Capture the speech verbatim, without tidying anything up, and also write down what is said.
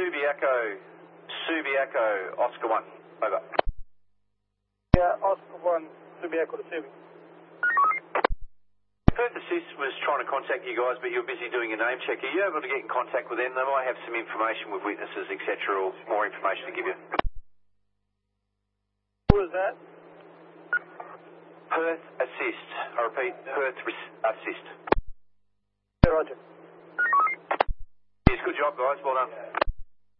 Subiaco, Subiaco, Oscar one, over. Yeah, Oscar one, Subiaco to Subi. Perth Assist was trying to contact you guys, but you're busy doing a name check. Are you able to get in contact with them? They might have some information with witnesses, et cetera, or more information to give you. Who is that? Perth Assist. I repeat, Perth Assist. Yeah, Roger. Yes, good job, guys. Well done.